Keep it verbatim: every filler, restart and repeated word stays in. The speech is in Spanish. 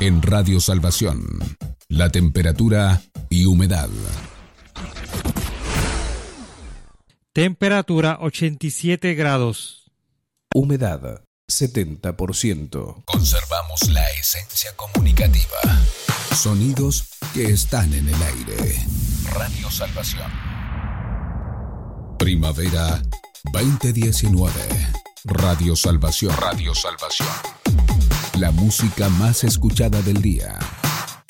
En Radio Salvación, la temperatura y humedad. Temperatura ochenta y siete grados. Humedad setenta por ciento. Conservamos la esencia comunicativa. Sonidos que están en el aire. Radio Salvación. Primavera veinte diecinueve. Radio Salvación. Radio Salvación. La música más escuchada del día.